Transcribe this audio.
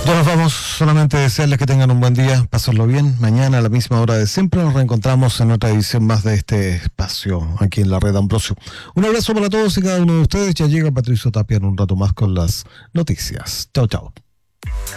Ya nos vamos, solamente desearles que tengan un buen día, pásenlo bien. Mañana a la misma hora de siempre nos reencontramos en otra edición más de este espacio aquí en la Red Ambrosio. Un abrazo para todos y cada uno de ustedes. Ya llega Patricio Tapia en un rato más con las noticias. Chao, chao.